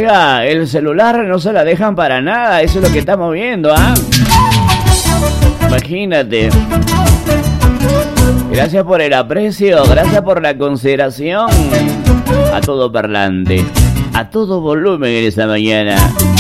Oiga, el celular no se la dejan para nada. Eso es lo que estamos viendo, ¿ah? Imagínate. Gracias por el aprecio, gracias por la consideración. A todo parlante, a todo volumen en esta mañana.